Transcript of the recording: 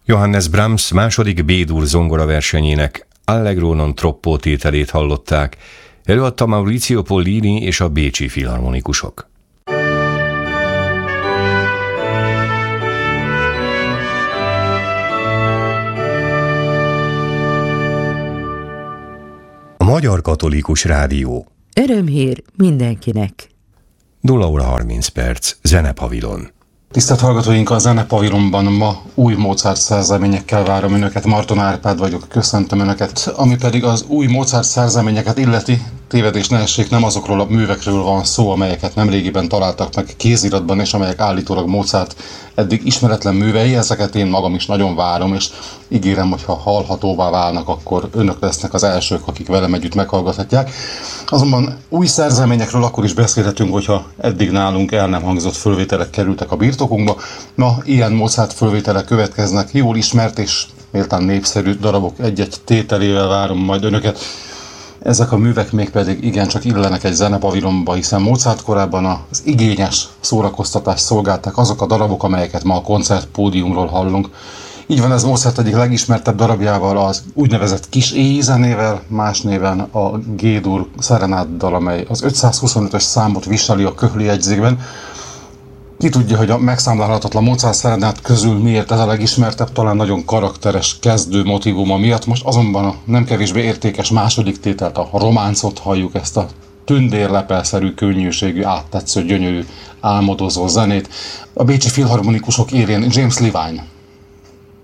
Johannes Brahms második B-dur zongoraversenyének Allegro non troppo tételét hallották, előadta Maurizio Pollini és a Bécsi Filharmonikusok. A Magyar Katolikus Rádió. Örömhír mindenkinek. 0 óra 30 perc, Zenepavilon. Tisztelt hallgatóink, a Zenepavilonban ma új Mozart szerzeményekkel várom Önöket. Marton Árpád vagyok, köszöntöm Önöket. Ami pedig az új Mozart szerzeményeket illeti, tévedés ne essék, nem azokról a művekről van szó, amelyeket nemrégiben találtak meg kéziratban, és amelyek állítólag Mozart eddig ismeretlen művei. Ezeket én magam is nagyon várom, és ígérem, hogy ha hallhatóvá válnak, akkor Önök lesznek az elsők, akik velem együtt meghallgathatják. Azonban új szerzeményekről akkor is beszélhetünk, hogyha eddig nálunk el nem hangzott fölvételek kerültek a birtokunkba. Ma ilyen Mozart fölvételek következnek, jól ismert és méltán népszerű darabok egy-egy tételével várom majd Önöket. Ezek a művek mégpedig igencsak illenek egy zenepavilonba, hiszen Mozart korában az igényes szórakoztatást szolgálták azok a darabok, amelyeket ma a koncertpódiumról hallunk. Így van ez Mozart egyik legismertebb darabjával, az úgynevezett kis éjzenével, más néven a G-dur szerenáddal, amely az 525-ös számot viseli a Köchli jegyzékben. Ki tudja, hogy a megszámlálhatatlan Mozart szerenád közül miért ez a legismertebb, talán nagyon karakteres kezdő motívuma miatt. Most azonban a nem kevésbé értékes második tételt, a románcot halljuk, ezt a tündérlepelszerű, könnyűségű, áttetsző, gyönyörű, álmodozó zenét. A Bécsi Filharmonikusok élén James Levine